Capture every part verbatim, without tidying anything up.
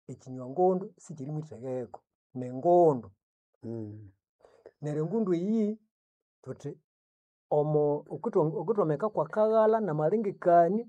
ekinywa ngundu sikiri muthegeko nengundu. Mm. Neryo engundu eyi thuthi omo okuthomeka kwa kaghala namalengekania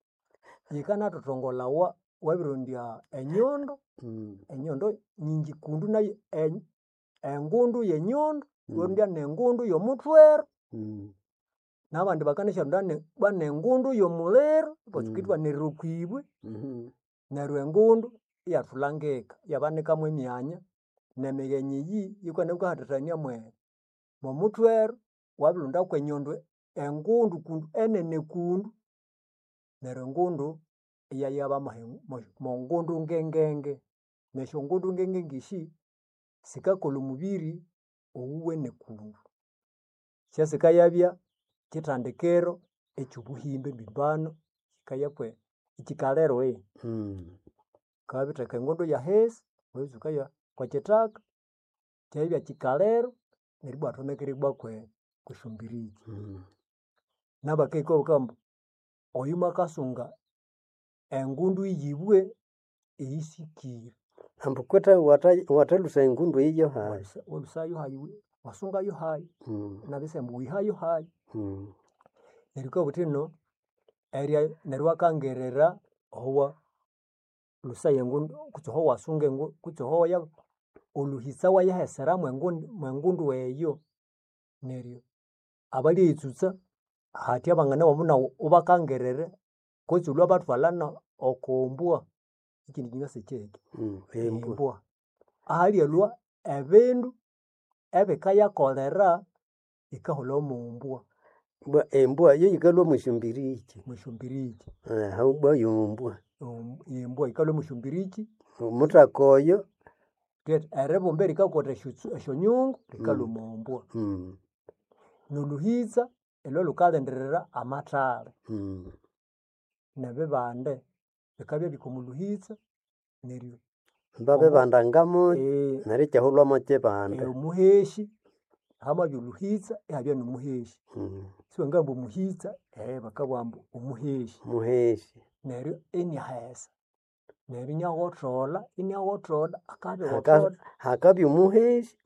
yikanathuthongolawa wabirondya enyondo. Mm. Enyondo nyingi kundu nayo en- engundu yenyondo Mm. iwarondya nengundu yomuthwero. Mm. Nabandi bakanisyaronda ne banengundu yomuliro bakithwa Mm. nerokwibwe. Mhm. Neryo engundu iyathulangika yabanikamu emyanya nemighenyi eyi yikabya wukahathathania mwe momuthwero wabironda kwenyondo engundu kundu enene kundu. Neryo engundu iyayaba mongundu ngengenge. Nesyongundu ngengenge esi sikakolha omubiri owuwene kundu. Syasikayabya kithandikiro ekyobuhimbe mbimbano kikayakwe ikikalirwe. Mm. Wukabitheka engundu yahisi wabitsukaya okwakithaka kyabya kikaliro neryo ibwa wathomekera ibwa kwe kwesyambiriji. Mm. Nabakahika bakabugha oyu mwakasunga engundu yibwe eyisikire. Ambu kwetha watha wathalhusa engundu eyo hayi. Walhusayo hayi wasungayo hayi Mm. nabisa ambu wihayo hayi. Mm. Neryo wukabugha wuthi no erya neryo iwakangirira owa lhusaya engundu kutse oho wasunga engundu kutse oho waya olhuhisa wayaheseramu engundu mwengundu eyo. Neryo abalheyitsutsa hathya banganabamu naghu ibakangirira kutse olhwabathwalha okombwa ekindi kinywa sikyeki. Mm. Embwa. Embwa ahalyalhwa ebindu ebikayakolera yikaholhawa mombwa. Bwa embwa yo yikalhwa mwesyambiriji. Mwesyambiriji. Aha bwa yombwa. Embwa yikalhwa mwesyambiriji. Omuthaka oyo Twethi eribumba erikakotha esyonyungu likalhwa Mm. mombwa. Mm. Nolhuhitsa ilhwo lhukalindirira amathale. Mm. Nebibande bikabya bike omolhuhitsa neryo Babibandangamo eh neryo ikyahulhwamo kibande. omuheshi hamabya olhuhitsa ihabya nomuheshi. Mm. Siwangabugha ambu omuhitsa eh bakabugha ambu omuheshi. Muheshi. Neryo iniahesa neryo iniahotholha iniahotholha akabya Haka hotholha. hakabya omuheshi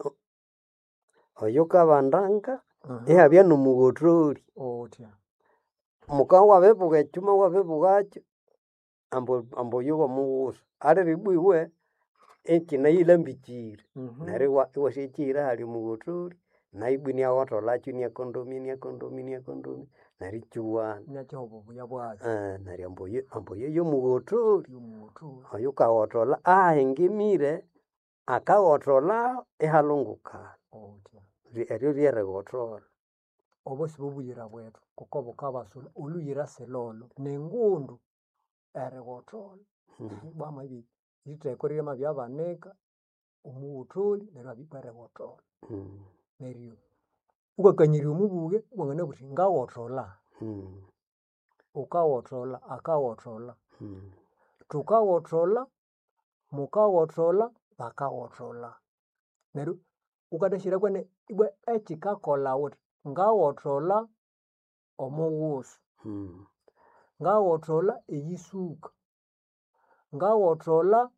oyo kabandanga ihabya nomughotholi. Othya. Mukabya wabibugha ekyuma wabibughakyo ambu ambu oyo womughusa aliribwa iwe ikinayilhambikire. Neryo iwasyakihira hali omughotholi nayu ibwa iniahotholhakyo iniakondomya iniakondomya iniakondomya neryo ikyuwana. Inakyiha obubuya bwakyo. Eh neryo ambu oyo ambu oyo yomughotholi. Yomughotholhi. Oyo kawotholha ahahengimire akawotholhaho ihalhunguka. Othya. Eryo ryerighotholha. Obo sibobuyira bwethu kuko bukabasura olhuyira silholho nengundu erighotholha. Ibwa amabya eritheko ryamabya banika omughotholhi neryo abya ibwa erighotola. Mm. Neryo iwakanyirya omubughe iwanganabugha wuthi ngaghotholha. Mm. Wukaghotholha akaghotholha. Mm. Thukaghotholha, mukaghotholha, bakaghotholha. Neryo wukathasya kwenene ibwa ekikakolha wuthi ngaghotholha omughusu. Mm. Ngaghotholha eyisuka. Ngaghotholha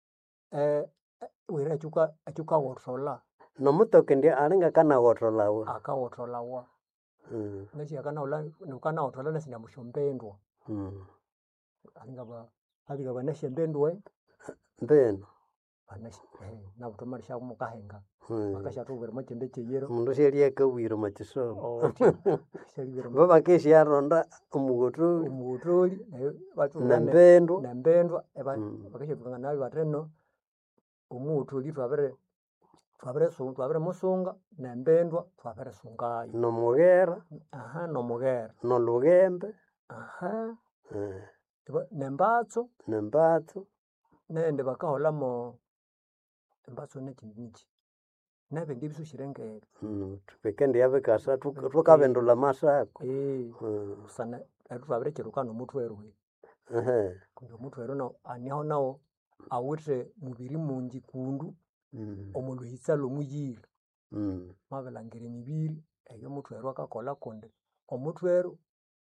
eh wira ekyuka ekyukaghotholha. Nomuthoke indi alingakanaghotholhawa. Akaghotholhawa. Mm. Ngasi akanawulha wukanawotholha nasi ambu syombindwa. Mm. Alingaba abika banasyambindwe Mbinu. banasya eh nabu thumalhisya mukahinga. Mm. Bakasyatubwira omwakyindi ekyeyiro. Omundu syalya akabwire omwakisomo. Othya. Syalibwira Bo bakesyaronda omughotholi. Omughotholi neryo ibatubwira Nembindwa. nembindwa Mm. bakasyatubwira bathino omughotholi twabiri twabirisu twabirimusunga nembindwa twabirisungayu. Nomughera. Aha nomughera. Nolhughembe. Aha. Eh. Nembatso. Nembatso. Nendi bakaholhamo embatso nekyindi nikyi. Nebindi bisusyire ng'ebyo. Mm. Bikendibya bikasa thuka thukabindulha amasako. Eh. Mm. Busana nethu twabirikiruka nomuthwero. Ehe. Kundi omuthwero nawu aniaho nawu awithe mubiri mungi kundu Mm. omulhuhitsa lh'omuyira. Mm. Mwabilhangira emibiri ey'omuthwero akakolha kundi omuthwero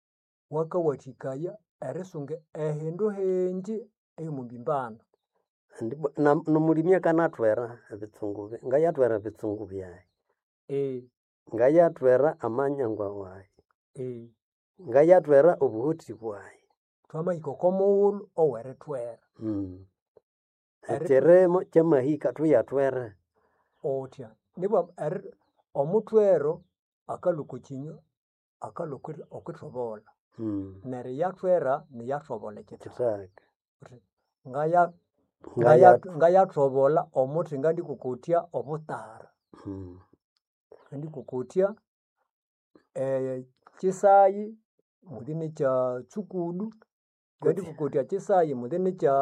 wakawathikaya erisunga ehindu hingi ey'omumbimbano. Ndipo na nomulimi akanathwera ebitsungu bye ngayathwera ebitsungu byayi eh ngayathwera amanyangwa wayi eh ngayathwera obuhuthi bwayi twamahika okomughulhu owerithwera mm. Eri- Ekirimo kyamahika thuyathwere otya nibwa eri- omuthwero akalhuka ekinywa akalhuka okwithobola mm. neryo yathwera niyathobola ekithaka Ekithaka ngaya ngaya ngaya- ngayathobola omuthi ngandikukutya obutara mm. ngandikukutya eh, kisayi muli nekya tsukudu ngandikukutya kisayi muli nekya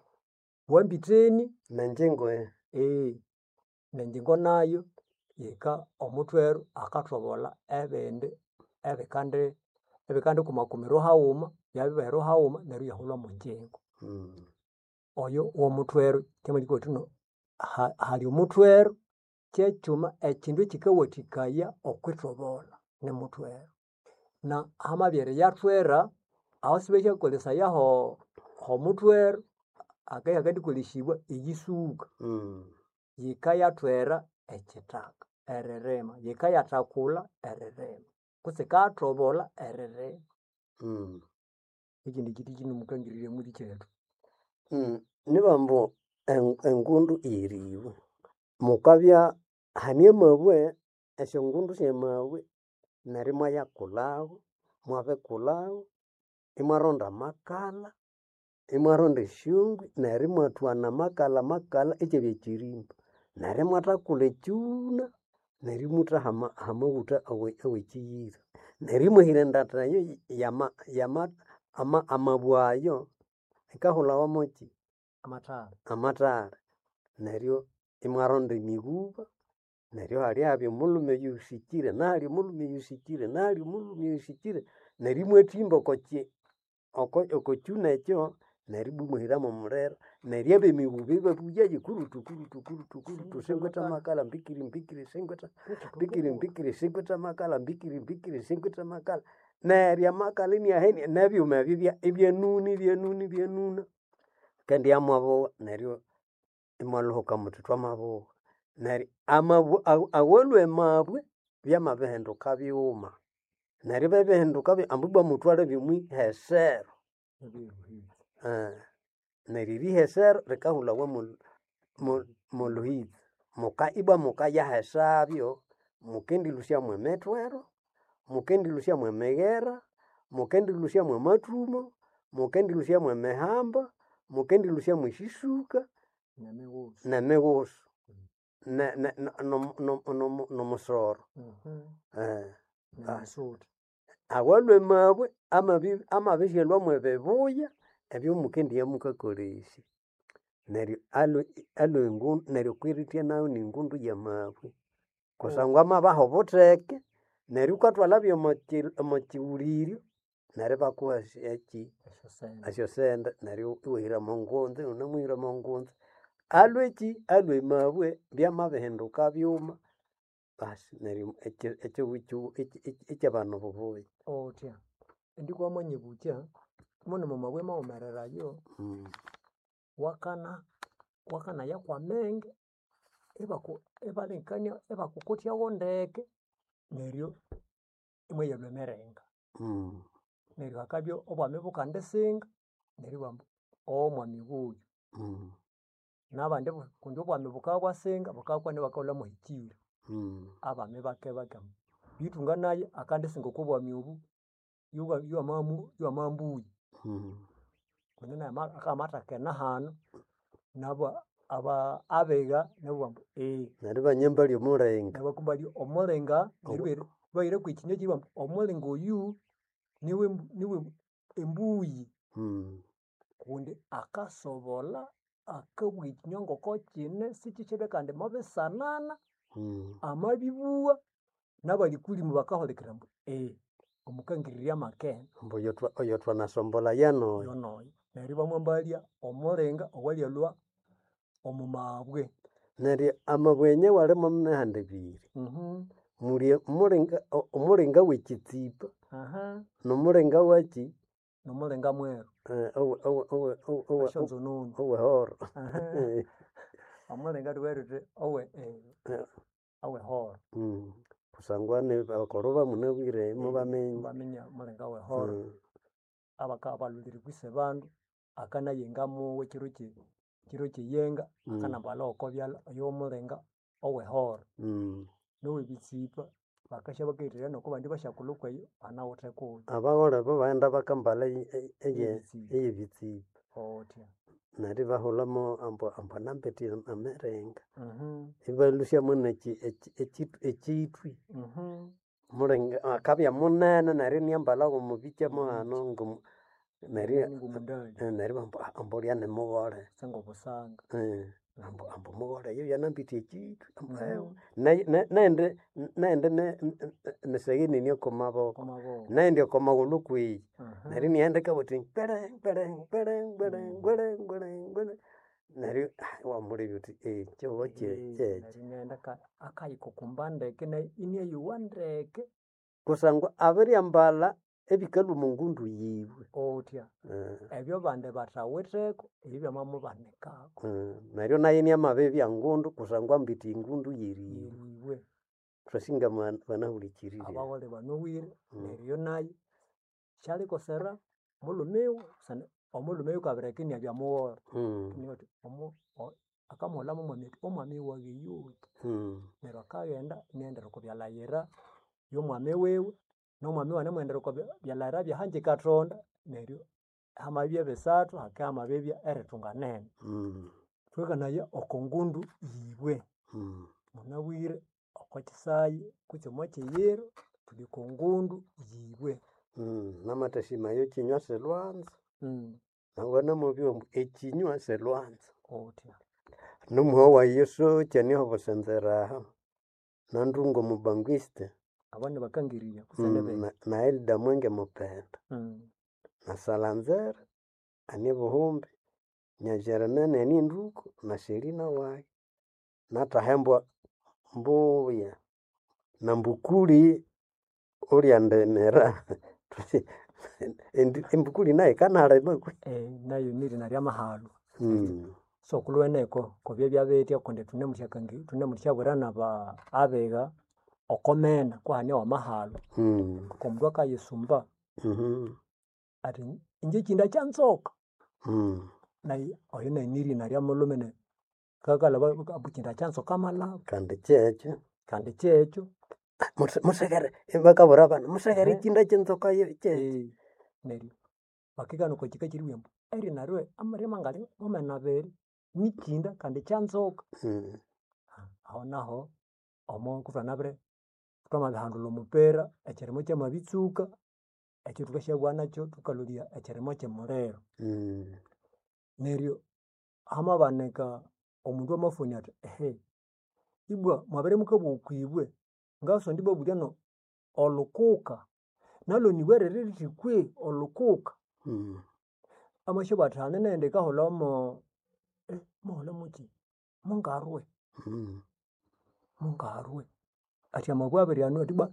wambitheni Nenjingo eh, nenjingo nayo yika omuthwero akathobola ebindi ebikandi ebikandi kumakumiro haghuma byabibehero haghuma neryo yahulha mu njingo mm. oyo womuthwero kyamalhika wathino ha- hali omuthwero kyekyuma ekindu ekikawathikaya okwithobola nimuthwero na hamabya eriyathwera aho sibasyakolesaya homuthwero akabya akandikolesyibwa eyisuka mm. yikayathwera ekithaka eririma yikayathakulha eririma kutse yikayathobola eririma mm. ekindi kithi kinemukangirira muli kyethu mm. Nibambu en- engundu iyiribwa mukabya hani amabwe esyongundu syamabwe neryo imwayakulhahu mwabikulhahu imwaronda amakala imwaronda esyongwe neryo imwathwana amakala amakala ekyabya ekirimba neryo imwathakulha ekyuna neryo imutha hama- hamawutha awe- awekiyira neryo imwahira endatha eyo yama yama ama- amabwe ayo yikahulhawa moki amathara amathara neryo imwaronda emihuba neryo halihabya omulhume oyusikire nahali omulhume oyusikire nahali omulhume oyusikire neryo imwathimba okoki oko- okokyuna ekyo neryo ibwa imwahiramu omuliro neryo abemihuba ibabuyayo kurutu kurutu kurutu kurutu singwitha amakala mbikiri mbikiri singwitha mbikiri mbikiri singwitha amakala mbikiri mbikiri singwitha amakala neryo amakala iniahenia nebyuma ebyo ibya- ibyanuna ibyanuna ibyanuna kandi yamwabowa neryo imwalhuhuka muthi twamabowa neryo amabwe aw- awalhwe amabwe byamabihinduka byuma neryo byabihinduka byu- ambu ibwa muthwalha byomwihesero eh, neryo erihesero rikahulhawa mu- mu- mulhuhitsi muka ibwa mukayahesabyo mukendilhusyamu emithwero mukendilhusyamu emighera mukendilhusyamu amathumo mukendilhusyamu emihamba mukendilhusyamu esyisuka nemighusu nemighusu ne- ne- no- no- no- no- nomusoro eh. nemisuthi Awalhwe amabwe amabi- amabihyalhwamu ebibuya ebyo mukendiya mukakolesya neryo alhwe alhwe engundu neryo kwirithya nayo ningundu yamabwe kusangwa amabaha obutheke neryo wukathwalha byomwaki- omwakighuliryo neryo ibakuha eki esyosente esyosente neryo iwahira omwangunzi iwunemuhira omwangunzi alhweki alhwe amabwe byamabihinduka byuma basi neryo ekyi- ekyighukyu ekyi- ekyabana obubuya otya indi kwamanyibukya mune mumabwe mawumererayo mm. wakana wakanaya kwamenge ibaku ibalengekania ibakukutyawo ndeke neryo imwayalhwa emiringa mm. neryo hakabya obwami bukandisinga neryo ibwambu omwami buyu mm. nabandi bu- kundi obwami bukabya bwasinga bukabya kwani bakahulhamu ekiro mm. abami bake bake bitunga naye akandisinga okobwami obu yuwa- yuwamamu yuwamambuyi mm. kundi naye ama- akamathakena hanu nabo aba abegha nabughambu ee neryo ibanyambalya omulinga nabakumbalya omulinga neryo beri- bahiraku ekinywa ekibughambu omulinga oyu niwe mbu- niwe embuyi mm. kundi akasobolha akabugha ekinywa ngoko kine sikikyebe kandi mobisanana mm. amabibuwa nabalikulhimu bakahulikira ambu ee omukangirirya amakene ambu oyo thwa- oyo thwanasombolha yanoyo yonoyo neryo bamwambalya omulinga owalyalhwa omumabwe neryo amabwenye walimu emihanda ebiri Mhm. muli omulinga o- omulinga wekitsipa Aha. nomulinga waki nomulinga mweru eh, owe- owe- owe- owe- owe- asyonzonunu owehoro Aha. kusangwa ne bakoroba munabwire mubamenye bamenya mulenga wehoro abaka baluliri kwise bandu akanayengamuwe kiro ki kiro kiyenga Mm. akanambala okobyala yomulenga owehoro Mm. nowe bitsipa bakasha bakirira noko bandi bashakulukweyo anawothe kuyo abagore bo baenda bakambala eye- eye- eye Eyebitsipa. eyebitsipa otya nari bahulamo ambo ambo nambeti amerenga mhm ibalusyamo neki eki- eki- ekitwi mhm mulenga akabya munene nari niambala gumubikyamo hano ngumu nari ngumundali eh, nari bambo ambo lya nimugore sengo busanga Eh, ambo ambo mugore yo yanambiti ekitwi ambo Mhm. ewe Na- na- naende naende ne- ne- nesegeni nioko maboko komabo naende okomagulu kwiyi mhm nari niandika buti ngwere ngwere ngwere ngwere ngwere ngwere ngwere nari ah, wamulebya uti eh kyobo kye kye nari nenda ka akayiko kumbandeke na inie yuwandeke kusangwa abiryambala ebikalu mungundu yiwe otya Eh, ebyo bande batawitheko ebyo byamamubanikako eh, naryo naye niamabebya ngundu kusangwa mbiti ngundu yeriwe yeriwe twasinga mwana- banahulikirire abawole banowire Mm. neryo naye shalikosera mulumiwu sana omulumiwu kabirekenia byamuwora Mm, nioti omu o- akamuhulamu omwami ati omwami wage yuti mm, neryo akaghenda niendera okubyalayira y'omwami wiwe n'omwami wane mwendera okubyalayira byahanje katonda neryo hamabya bisathu hake hamabibya eritunganene mm, twekanaya okongundu yiwe mm, munabwire okwakisayi kutse omwakyeyiro tuli kongundu yiwe mm. namatashima yo kinywa selwanza mm. nabona mubyombu ekinywa selwanza otya nomuho wa yesu kyaniho busenzeraha nandungo mubangwiste abana bakangiriria Mm, kusene be na- na elda mwenge mupenda mm. na salanzera ani buhumbi nya jeremene ni nduku na sherina wayi natahembwa mbuya na mbukuli ulyandemera Endi- embukuli naye kanalema kwe eh, nayo niri narya mahalo Mm, sokulweneko kobya byabetya kundi tunemuthyakangi tunemuthyaburana ba abega okomena kwahania wamahalo mm, komundu akayisumba mhm, ati inje kinda kyanzoka mm. naye oyo nainiri narya mulumene kakalaba bukinda kyanzoka malabo kandi kyekyo kandi kyekyo Muse- musekere bakabura bana musekere Ehe. kinda kyenzoka yo kye eh, neryo bakikana kwakika kiriwembu eri naryo amarima ngali momena abiri nikinda kandi kyanzoka Mm, aho naho omo kutwanabire twamabihandulha omupira ekirimo kyamabitsuka ekyo tukashabugha nakyo tukalolya ekirimo kyemuliro mm, neryo hamabanika omundu amafuni athi ehe ibwa mwabire mukabwa okwibwe ngaso ndibwa bulyano olukuka nalo niwerere lithi kwe olukuka mm, amashoba athi hane nende kahulamo eh, muhula muki mungarwe mm. mungarwe ati amabwa abiri anu ati bwa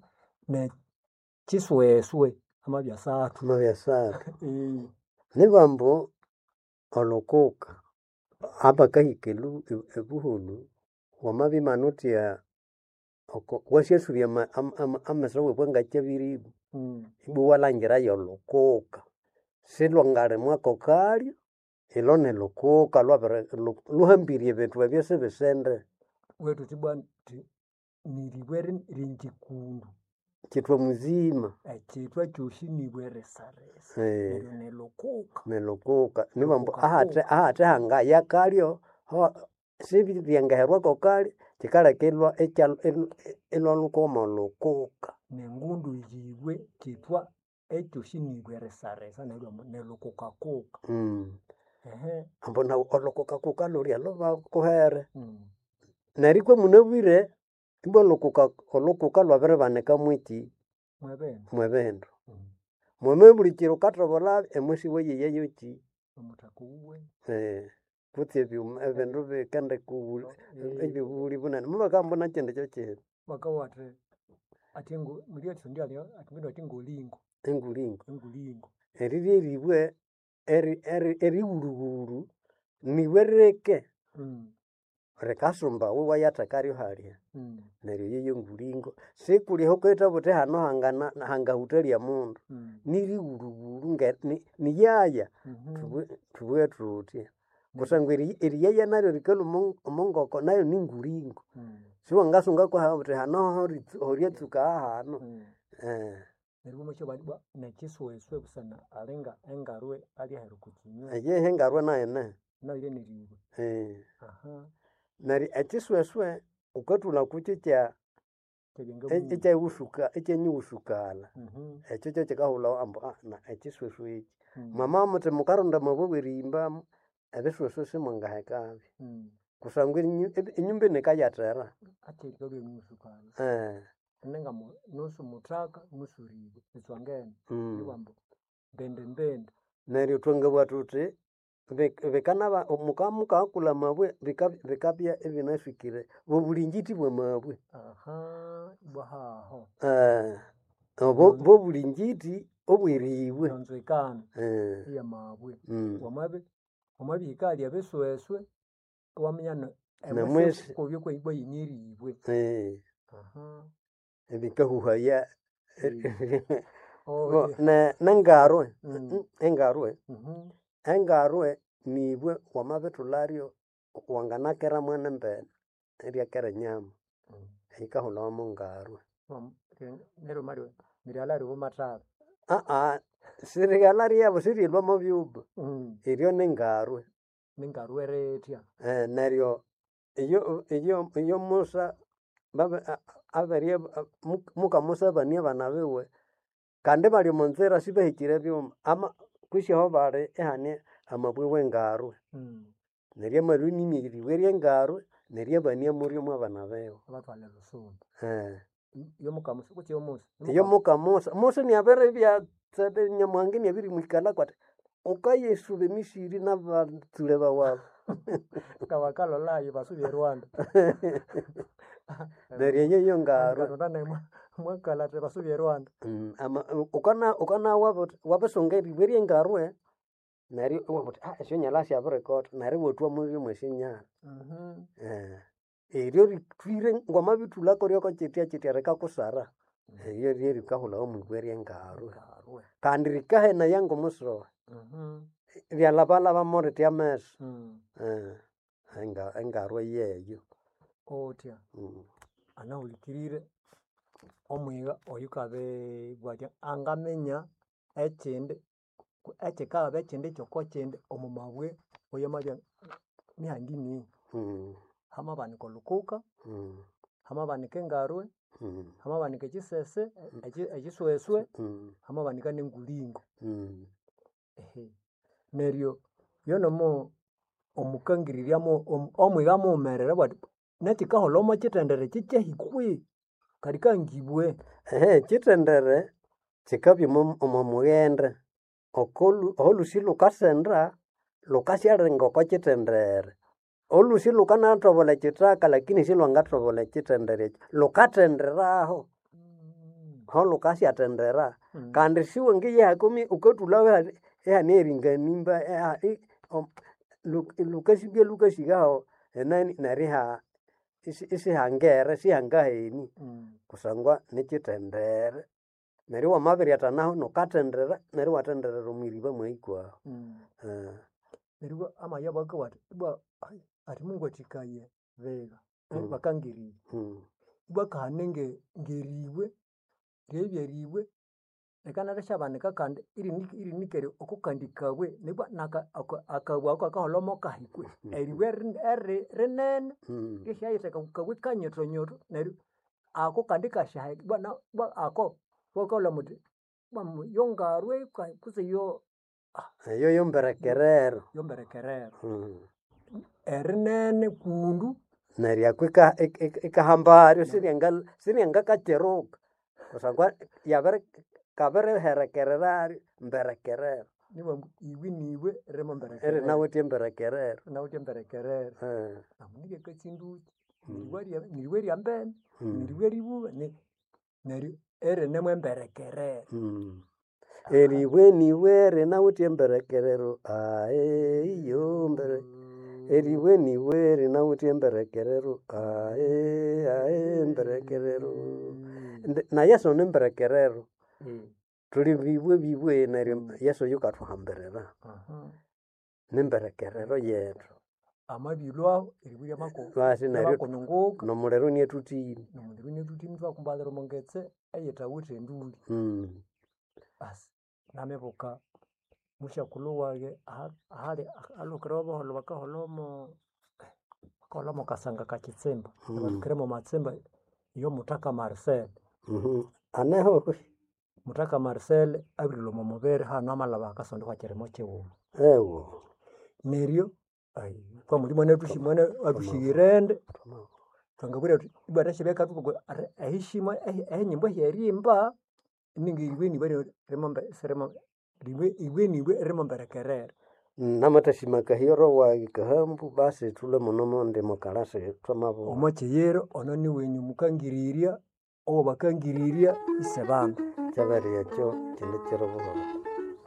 nekisweswe amabya asathu mabyasara eh, nibambu olukuka abakahika elu- e- ebuhulu wamabimanutya oko- wasyasubya ama- ama- ama- amasa webwe ngakyabiribu mm, ibwa walangirayo olukuka silwangalimwa kokalyo ilo nilukuka lwabiri lu- luhambirie ebintu ebyo sibisende wetu tibwa ti niribwe ri- ringikundu kitwa muzima ekithwa kyosi nibwe risarisa Eh. neryo nilukuka nilukuka nibambu Lukuka, ahate kuka. ahate hangaya kalyo ho- sibiryangaherwa kokalyo kikaleka ilwa ekya- il- ilwalukoma lukuka nengundu yibwe kithwa ekyosi nibwe risarisa neryo mu- nilukuka kuka Mm. ehe ambu nawu olukuka kuka lulya lubakuhere mm. nerikwe munabwire ibwa olukuka olukuka lwabiribanika mwiki mwebene mwebindu mm. mwemebulikira ukathobola emwisi weyeyeyoki omuthaka uwe eh, kutsi ebyuma ebindu bikende kuwuli Eh. ebyobuli bunene mubakambuna kyindi kyokyiri bakawathe ati ngo mulya thundi ali ati mbino ati ngolingo engulingo engulingo erirye eribwe eri- eri- eriwuluwulu niwe rike mm. rikasumba we wayathakario halya Mm. neryo yeyo ngulingo sikulya hukweta buthi hano hangana hangahuthalya mundu Mm. niriwuluwulu nge ni- niyaya Mhm. Thubwe- thubwe thuthya kusangwa eri- eriyaya naryo rikalwa omongoko nayo ningulingo Mm. siwangasunga kwaha buthi hano horitsu- horyatsuka hahano Mm. eh Neryo mukyo bali bwa nekisweswe busana alinga engarwe alyaheru kukinywa eyehe ngarwa nayene nayo neriwe. eh Aha. neryo ekisweswe ukathula kukyi kya Kebyenga e- buni. ekyawusukala ekyanyiwusukala Mhm. ekyo kyo kikahulhawo ambu ah, na ekisweswe eki Mm. mama muthi mukaronda mabwe bwerimbamu ebisweswe simwangahekabi Mm. kusangwa enyu- ebi- enyumba enikayathera Ache kabye musukana. eh Nenga mu nusu mutraka nusu riwe. Itswangene. mm. Ibambo. Mbende mbende. neryo twangabugha thuthi bik- bikanaba mukamukakula mabwe bika- bikabya ebinaswikire bobulingiti bwa mabwe Aha. Bwahaho. eh obo bobulingiti obweriibwe Yonzekana. eh Iya mabwe. mm. Wamabe. Wamabe hikali abesweswe. Wamenyana. Namwesi. Kubyo kwa ibwa yinyiribwe. eh Aha. ebikahuhaya Oh. Bo, dear. ne nengarwe Mm. Mm, engarwe Mhm. engarwe nibwe wamabithularyo wanganakera mwene mbene eryakera nyama Mm. eyikahulhawo mu ngarwe Mam- ke- Nero Mario. Mirialari bumatara. aa sirighala ryabo sirilwamo byuba Mm. eryo nengarwe Ningarweretya. eh, neryo iyo iyo iyo musa babe a- aberye a- mu- mukamusabania abana biwe kandi bali omunzira sibahikire byuma ama kwisyaho bali ehane amabwe w'engarwe Mm. neryo amalhwe nimiriwe eryengarwe neryo abania muryomu abana biwe Abatwala lusumba. eh Yo mukamusa kuchi yo musa. iyo mukamusa musa niabere byatsebe nyamuhangi niabirimwikala kwati ukayesuba emisiri n'abatsule bawabo Kawakalo layo basubi Rwanda. neryo yeyo ngarwe Ngarwe mwa mwakala te basubi Rwanda. Mm, ama ukana ukana wabo wabesonga eriwe eryengarwe neryo wabuthi ah esyo nyala syabirikota neryo wotwa muri mwesinyana Mhm. eh eryo rithwire ngwamabithulako ryoko kyetya kyetya rikakusara eryo ryo rikahulhawo mubwe eryengarwe Ngarwe. kandi rikahena yango musoro Mhm. ryalabalaba mo ritya meso Mm. eh enga engarwe yeyo Otya. mm. Anaulikirire omwiga oyukabe bwatya angamenya ekindi ekikabe ekindi kyoko kindi omumabwe oyamalya nihandini Mm. hamabanika olukuka Mm. hamabanika engarwe Mm. hamabanika ekisese eki- ekisweswe Mm. hamabanika nengulingo. Mm. Ehe. Neryo yonomo omukangiriryamu om- omwiga mumerere bwati nekikaholha omo kitendere kikyahikwi kali kangibwe. ehe kitendere kikabya omo omo mughende okolu olusi lukasenda lukasyalinga oko kitendere olusi lukanathobola ekithaka lakini silwangathobola ekitendere ekyo lukatenderaho Mm. ho lukasyatendera Mm. kandi siwangiyahakumi ukathulaho ehane eringanimba eha- i- om- lu- lukasibya lukasigaho enani neriha isi- isihangere sihangaheni Mm. kusangwa nikitendere neryo wamabiryatanaho nukatendera neryo watenderera omwiriba mwahikwaho Mm. eh, Neryo amaya bakawati ibwa ai, ati mungwathikaye vega Mm. bakangiriye mm, ibwa kahane nge ngeriwe ryebyeriwe ekanatha syabanika kandi irini- irinikere okukandikabwe nibwa naka aka- akabwa ako akaholhomo kahikwe eriwe rin- eri- rinene mm, ryesyayitheka kukabwe kanyothonyoto neryo ako kandi kasyaha ibwa na- ibwa ako wakaholha muthi ibwa mu- yongarwe ka- kutse yo eyo yomberekerero yomberekerero mm. erinene kundu neryo ako ika- ik- ik- ikahambaryo siryanga siryangakacheruka kusangwa yabere kabiriherekereraryo mberekerero niba iwi niwe rimo eri mberekerero nawithe emberekerero nawuthe mberekerero eh, amunike katsinduki Mm. niriwe ryambene mm, niriwe ribuba ne- neryo erinemwe emberekerero mm. eriwe niwe rinawithe emberekerero ae iyo mbere eriwe niwe rinawuthi emberekerero ae ae emberekerero Ndi- na yesu ni emberekerero tuli bibwe bibwe neryo yesu yukathuhamberera Aha. nimberekerero yetu Amabilwa eribwira mako. basi neryo Nakonunguka. nomulero nietutini Nomuliro netuti mtu akumbalira mongetse ayetawuthi enduli. Mm. Basi namebuka mushakulu wage aha- ahali alukira obuholo bakaholomo bakaholomo kasanga kakitsemba Mm. bakiremo matsemba iyo mutaka Marcel Mhm. aneho mutaka Marcel abirilo mu mubere hano amalaba akasondekwa kirimo kiwuma ewo neryo ai kwa mulimo netushimone atushirende twangabura ibada shibeka tuko ahishima enyimbo herimba ningi ibweni bari remember serema liwe ibweni bwe remember kerere namatashimaka hiyoro wagi kahambu basi tule munomonde mukalase twamabo omoche yero ono ni wenyu mukangiriria obo bakangiriria isebamba chabari yacho kindi kiro buhoro